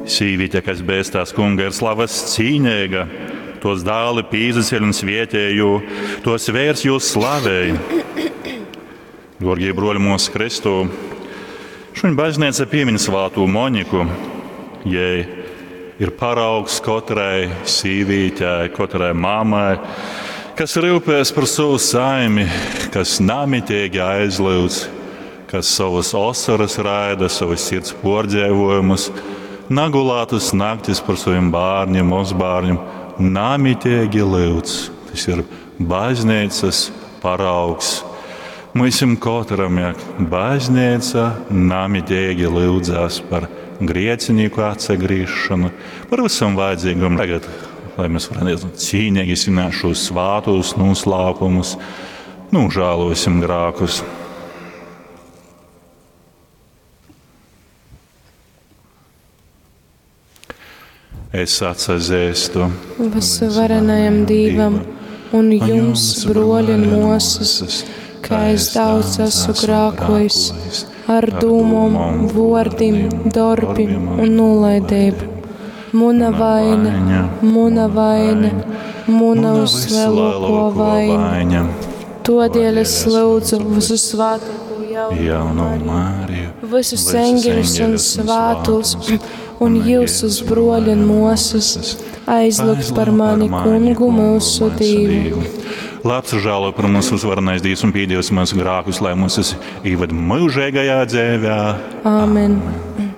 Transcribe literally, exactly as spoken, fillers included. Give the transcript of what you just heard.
Sīvīte, kas bez tās kunga ir slavas cīņēga, tos dāli pīzaceļ un svietēju, tos vērs jūs slavēja. Gorgie broļi mūsu Kristu, šodien baznīca piemin svātū Moniku, jai ir paraugs katrai sīvītei, katrai mammai, kas rūpēs par savu saimi, kas namitīgi aizlūdz, kas savas osaras raida, savas sirds pordzēvojumus, nagulātas naktis par saviem bērniem, mazbērniem, namitīgi lūdz. Tas ir baznīcas paraugs. Mūsim katram, ja baznīca namitīgi lūdzās par grēcinieku atsagrīšanu, par visam vajadzīgam. Tagad, lai mēs varam cīnīgi svinēt šos svātos noslēpumus, nožēlosim grēkus. Es atsazīstu visvarenajam Dievam un jums, broļi un mūsas, kā es daudz esmu grēkojis ar dūmom, vārdiem, darbiem un nolaidību. Muna vaina, muna vaina, muna uzlielāko vaina. Todēļ es lūdzu visu svētāko jauno Māriju, visus eņģeļus un svātus un jūsus broļi un mūsas, aizlūgt par mani kungu mūsu Dievu. Labs ir žēlo par mūsu uzvarenais Dievs un pīdījus mūsu grākus, lai mūs ieved mūžīgajā dzīvē. Āmen.